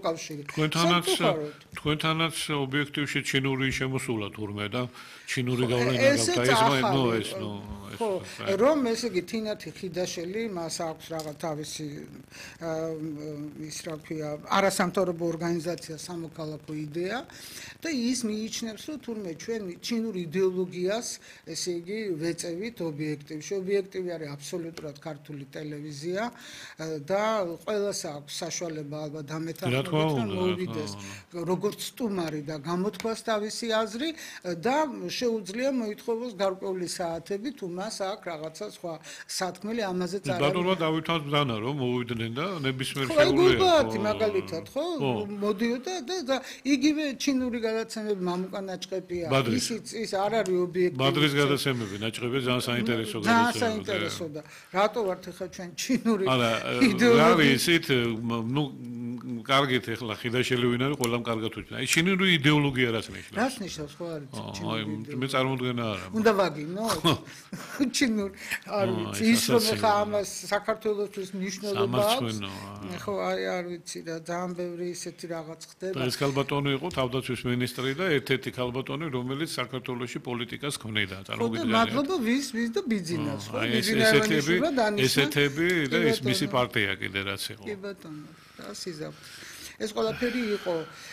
კავშირი. თქვენთანაც ობიექტივში ჩინური შემოსულა თურმე და ჩინური გავლენა გაქვს რომ ესე იგი თინათი ხიდაშელი მას აქვს რაღაც თავისი ის რა ქვია არასამთავრობო ორგანიზაცია სამოქალაქო იდეა და ის მიიჩნევს რომ თურმე ჩვენ ჩინურ იდეოლოგიას ესე იგი ვეწევით ობიექტივში ობიექტივი არის აბსოლუტურად ქართული ტელევიზია და ყველას აქვს საშუალება ალბათ ამეთანხმებით რომ მოვიდეს როგორც სტუმარი და გამოთქვას თავისი აზრი და შეუძლია მოითხოვოს გარკვეული საათები თუ მას აქვს რაღაცა სხვა სათქმელი ამაზე წარავენ. ბატონმა დავითავს ბრძანა რომ მოვიდნენ და ნებისმიერ შეუძლია მაგალითად ხო მოდიოდა და იგივე ჩინური გადაცემები მამუკა ნაჭყებია ის არ არის ობიექტივი მადრის გადაცემები ნაჭყებია ძალიან საინტერესო გადაცემები ძალიან საინტერესო და რატო ვართ ახლა ჩვენ ჩინური იდეოლოგია რა ისეთ ნუ კარგით ახლა ხიდაშელი ვინ არის ყველამ კარგად უჩვენა აი ჩინური იდეოლოგია რას ნიშნავს რას ნიშნავს ხო არის აი მე წარმოდგენა არა უნდა ვაგინო ჩინური არ ვიცი ის რომ ახლა ამას საქართველოსთვის მნიშვნელობა აქვს ხო არ ვიცი და ძალიან ბევრი ისეთი რაღაც ხდება ეს ქალბატონი იყო თავდაცვის მინისტრი და ერთ-ერთი ქალბატონი რომელიც საქართველოში პოლიტიკას ქმნიდა წარმოგიდგენია მადლობა ვის და ბიზნეს ხო ესეთები და ეს მისი პარტია კიდე რაც იყო კი ბატონო ასიზა ეს ყველაფერი იყო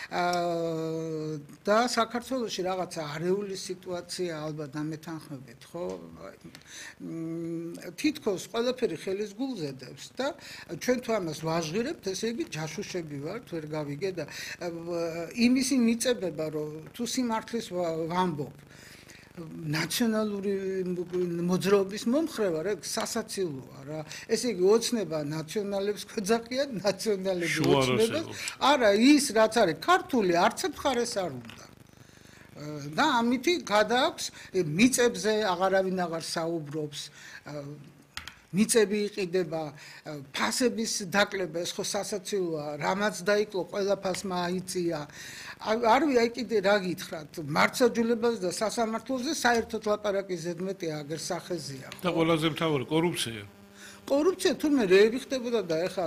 და საქართველოში რაღაცა არეული სიტუაცია ალბათ ამეთანხმებით ხო თითქოს ყველაფერი ხელის გულზედებს და ჩვენ თუ ამას ვაჟღირებთ ესე იგი ჯაშუშები ვართ ვერ გავიგე და იმისი მიწებება რომ თუ სიმართლის ვამბობ ნაციონალური მოძრაობის მომხრევა რა სასაცილოა რა ესე იგი ოცნება ნაციონალებს ქოძახიან ნაციონალები ოცნებას არა ის რაც არის ქართული არცებ ხარეს არ უნდა და ამითი გადააქვს მიწებზე აღარავინ აღარ საუბრობს მიწები იყიდება ფასების დაკლება ეს ხო სასაცილოა რამაც დაიკლო ყველა ფასმა აიწია არ ვიცი კიდე რა გითხრათ მართლმსაჯულებას და სასამართლოზე საერთოდ ლაპარაკი ზედმეტი აგერ სახეზეა და ყველაზე მთავარი კორუფცია კორუფცია თურმე რეები ხდებოდა და ეხლა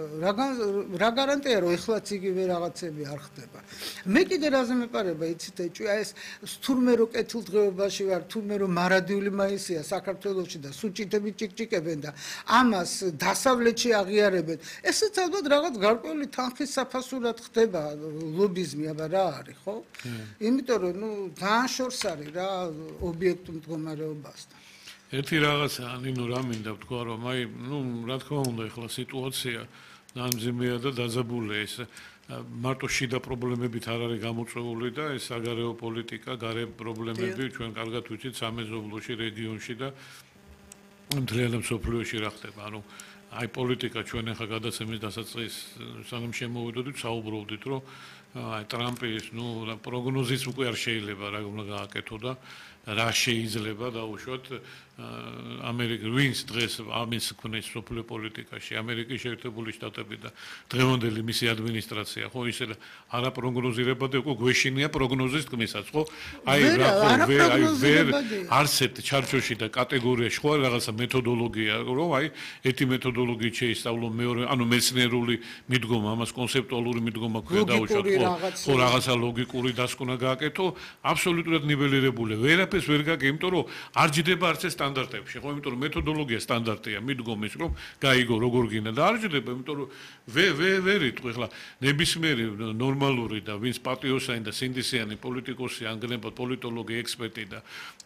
რა გარანტია რომ ეხლაც იგივე რაღაცები არ ხდება მე კიდე რაზე მეპარება იცით ეჭვია ეს თურმე რო კეთილდღეობაში ვარ თურმე რო მარადიული მაისია საქართველოში და სუჭიტები ჭიკჭიკებენ და ამას დასავლეთში აღიარებენ ესეც ალბათ რაღაც გარკვეული თანხის საფასურად ხდება ლობიზმი აბა რა არის ხო იმიტომ რომ ნუ ძალიან შორს არის რა ობიექტურ მდგომარეობასთან ერთი რაღაცა ნინო რა მინდა ვთქვა რომ აი ნუ რა თქმა უნდა ახლა სიტუაცია ნამძიმეა და დაძაბულია ეს მარტო შიდა პრობლემებით არ არის გამოწვეული და ეს საგარეო პოლიტიკა გარე პრობლემები ჩვენ კარგად ვიცით სამეზობლოში რეგიონში და მთლიანად მსოფლიოში რა ხდება ანუ აი პოლიტიკა ჩვენ ახლა გადაცემის დასაწყის სანამ შემოვიდოდით საუბრობდით რომ აი ტრამპის ნუ პროგნოზის უკვე არ შეიძლება რა უნდა გააკეთო და რა შეიძლება დაუშვათ ამერიკის ვინს დღეს ამის ქნის სოფლიო პოლიტიკაში ამერიკის შეერთებული შტატები და დღევანდელი მისი ადმინისტრაცია ხო ისე არა პროგნოზირებადი უკვე გვეშინია პროგნოზის თქმისაც ხო აი რა ხო ვერ არსებთ ჩარჩოში და კატეგორიაში ხო რაღაცა მეთოდოლოგია რომ აი ერთი მეთოდოლოგიით შეისწავლო მეორე ანუ მეცნიერული მიდგომა ამას კონცეპტუალური მიდგომა ქვია დაუშვათ ხო რაღაცა ლოგიკური დასკვნა გააკეთო აბსოლუტურად ნიველირებული ვერაფერს ვერ გაგე იმიტომ რომ არ ჯდება არც ეს სტანდარტებში ხო იმიტომ რომ მეთოდოლოგია სტანდარტია მიდგომის რომ გაიგო როგორ გინდა და არ ჯდება იმიტომ რომ ვერ იტყვი ხლა ნებისმიერი ნორმალური და ვინც პატიოსანი და სინდისიანი პოლიტიკოსი ანგნება პოლიტოლოგი ექსპერტი და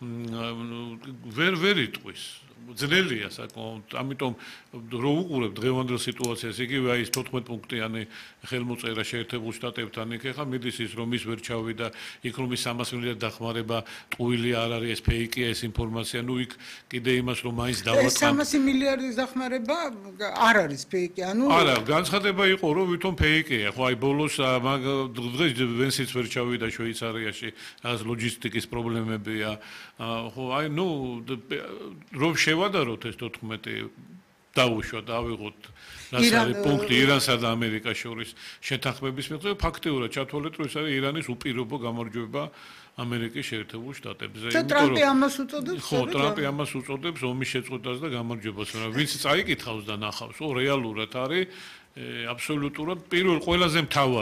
ვერ იტყვის ძნელია საკმაოდ ამიტომ რო უყურებ დღევანდელ სიტუაციას იგივე აი ეს 14 პუნქტიანი ხელმოწერა შეერთებულ შტატებთან იქ ხა მიდის ის რომ ის ვერ ჩავიდა იქ რომ ის 300 მილიარდ დახმარება ტყუილი არ არის ეს ფეიკია ეს ინფორმაცია ნუ იქ კიდე იმას რომ მაინც დავატყამ 300 მილიარდის დახმარება არ არის ფეიკი ანუ არა განცხადება იყო რომ ვითომ ფეიკია ხო აი ბოლოს დღეს ვენსიც ვერ ჩავიდა შვეიცარიაში რაღაც ლოჯისტიკის პრობლემებია ხო აი ნუ რომ შევადაროთ ეს 14 დაუშვათ ავიღოთ რაც არის პუნქტი ირანსა და ამერიკას შორის შეთანხმების მიღწევა ფაქტიურად ჩათვალეთ რომ ეს არის ირანის უპირობო გამარჯვება ამერიკის შეერთებულ შტატებზე იმიტომ რომ ტრამპი ამას უწოდებს ხო ტრამპი ამას უწოდებს ომის შეწყვეტას და გამარჯვებას მაგრამ ვინც წაიკითხავს და ნახავს ო რეალურად არის აბსოლუტურად პირველ ყველაზე მთავარი